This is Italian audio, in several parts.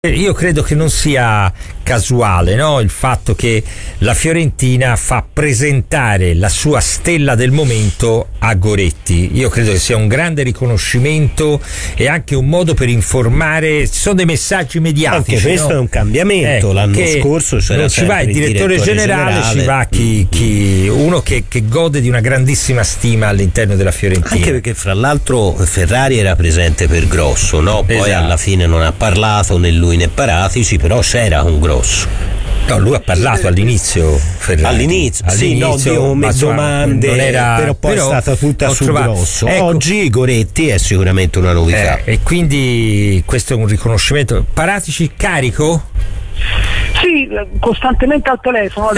Io credo che non sia casuale, no? Il fatto che la Fiorentina fa presentare la sua stella del momento a Goretti. Io credo che sia un grande riconoscimento e anche un modo per informare. Ci sono dei messaggi mediatici. Anche questo, no? È un cambiamento. L'anno scorso c'era non ci va il direttore generale, ci va uno che gode di una grandissima stima all'interno della Fiorentina. Anche perché fra l'altro Ferrari era presente per Grosso, no? Poi esatto. Alla fine non ha parlato né lui né Paratici, però c'era un Grosso. No, lui ha parlato all'inizio, Ferrari. All'inizio sì, no, domande, non era, però poi è stata tutta su Grosso. Ecco, oggi Goretti è sicuramente una novità. E quindi questo è un riconoscimento. Paratici carico? Sì, costantemente al telefono.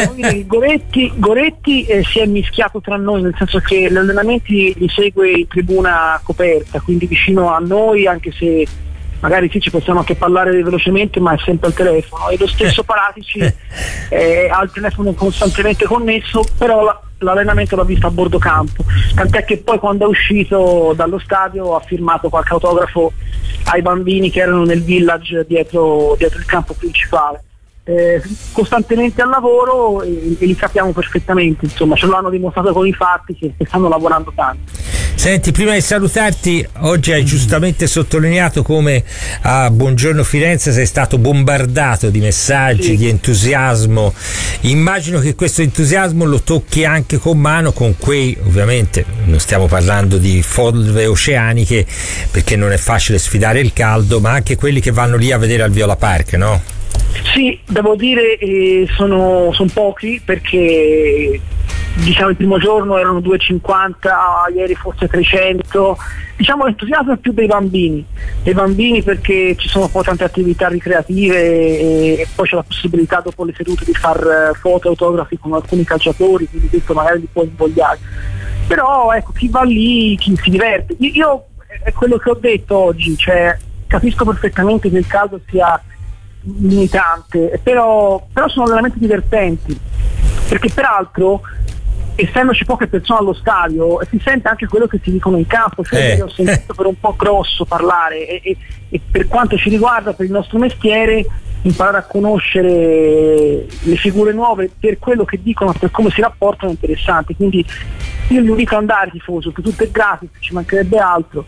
Goretti si è mischiato tra noi, nel senso che gli allenamenti li segue in tribuna coperta, quindi vicino a noi, anche se magari sì, ci possiamo anche parlare velocemente, ma è sempre al telefono. E lo stesso Paratici ha il telefono costantemente connesso, però l'allenamento l'ha visto a bordo campo, tant'è che poi quando è uscito dallo stadio ha firmato qualche autografo ai bambini che erano nel village dietro il campo principale. Costantemente al lavoro e li capiamo perfettamente, insomma, ce l'hanno dimostrato con i fatti che stanno lavorando tanto. Senti, prima di salutarti, oggi hai giustamente sottolineato come a Buongiorno Firenze sei stato bombardato di messaggi, sì, di entusiasmo. Immagino che questo entusiasmo lo tocchi anche con mano con quei, ovviamente non stiamo parlando di folle oceaniche perché non è facile sfidare il caldo, ma anche quelli che vanno lì a vedere al Viola Park, no? Sì, devo dire sono pochi, perché diciamo il primo giorno erano 250, ieri forse 300. Diciamo l'entusiasmo è più dei bambini perché ci sono poi tante attività ricreative e poi c'è la possibilità dopo le sedute di far foto e autografi con alcuni calciatori, quindi questo magari li può invogliare. Però ecco, chi va lì, chi si diverte. Io è quello che ho detto oggi, cioè capisco perfettamente che il caldo sia limitante, però sono veramente divertenti, perché peraltro essendoci poche persone allo stadio si sente anche quello che si dicono in campo, cioè io ho sentito per un po' Grosso parlare e per quanto ci riguarda, per il nostro mestiere, imparare a conoscere le figure nuove per quello che dicono, per come si rapportano, è interessante. Quindi io li invito ad andare, tifoso, che tutto è gratis, ci mancherebbe altro.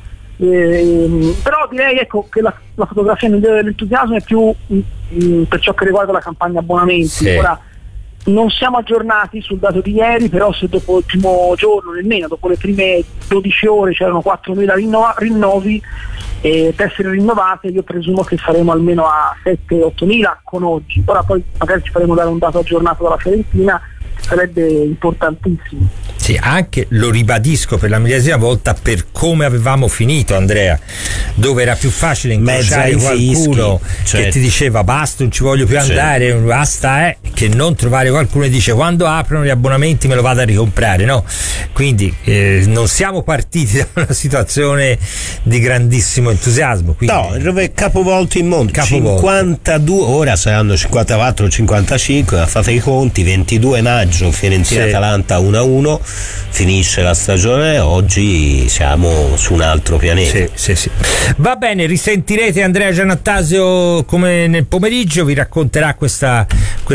Però direi, ecco, che la fotografia migliore dell'entusiasmo è più per ciò che riguarda la campagna abbonamenti. Sì. Ora non siamo aggiornati sul dato di ieri, però se dopo il primo giorno, nemmeno dopo le prime 12 ore c'erano 4.000 rinnovi per essere rinnovate, io presumo che saremo almeno a 7-8.000 con oggi. Ora poi magari ci faremo dare un dato aggiornato dalla Fiorentina, sarebbe importantissimo. Sì, anche, lo ribadisco per la millesima volta, per come avevamo finito, Andrea, dove era più facile incrociare qualcuno che ti diceva basta, non ci voglio più andare, basta, che non trovare qualcuno e dice quando aprono gli abbonamenti me lo vado a ricomprare, no? Quindi non siamo partiti da una situazione di grandissimo entusiasmo. Quindi, no, capovolto in mondo, 52, ora saranno 54 o 55, fate i conti, 22 maggio Fiorentina-Atalanta 1-1, finisce la stagione, oggi siamo su un altro pianeta. Sì. Va bene, risentirete Andrea Giannattasio come nel pomeriggio, vi racconterà questa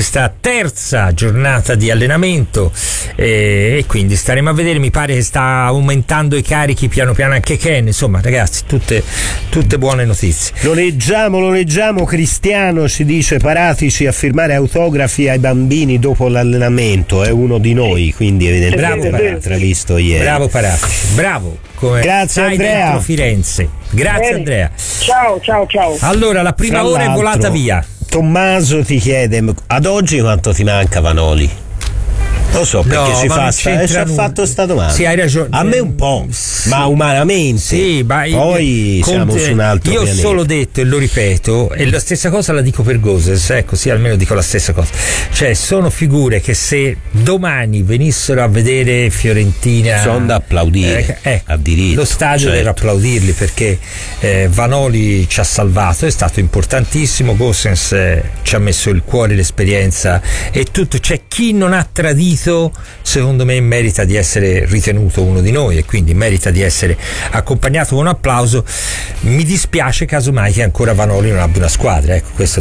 terza giornata di allenamento e quindi staremo a vedere. Mi pare che sta aumentando i carichi piano piano anche Ken, insomma ragazzi, tutte buone notizie. Lo leggiamo, Cristiano ci dice Paratici a firmare autografi ai bambini dopo l'allenamento, è uno di noi, quindi evidentemente l'ha visto ieri. Bravo Paratici, bravo, come grazie Andrea. Dentro Firenze. Grazie Andrea. Ciao. Allora la prima ora è volata via. Tommaso ti chiede ad oggi quanto ti manca Vanoli? Lo so, perché ci ha fatto sta domanda. Sì, hai ragione. A me un po', ma umanamente. Sì, ma poi siamo su un altro pianeta. Io ho solo detto, e lo ripeto, e la stessa cosa la dico per Goses, così almeno dico la stessa cosa. Cioè, sono figure che se domani venissero a vedere Fiorentina, sono da applaudire, a diritto. Lo stadio deve applaudirli, perché Vanoli ci ha salvato, è stato importantissimo. Gosens ci ha messo il cuore, l'esperienza e tutto. C'è chi non ha tradito merito, secondo me merita di essere ritenuto uno di noi e quindi merita di essere accompagnato con un applauso. Mi dispiace casomai che ancora Vanoli non abbia una squadra, ecco, questo